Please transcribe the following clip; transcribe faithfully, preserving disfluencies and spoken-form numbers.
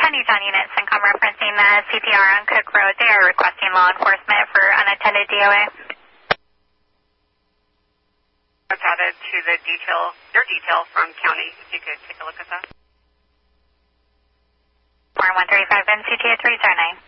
County John Unit, Syncom referencing the C P R on Cook Road. They are requesting law enforcement for unattended D O A. I've added to the detail, your detail from county, if you could take a look at that. four one three five M C T A three zero nine.